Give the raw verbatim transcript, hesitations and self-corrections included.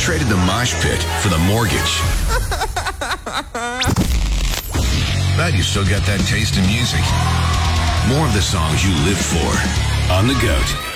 traded the mosh pit for the mortgage. But you still got that taste in music. More of the songs you live for on The Goat.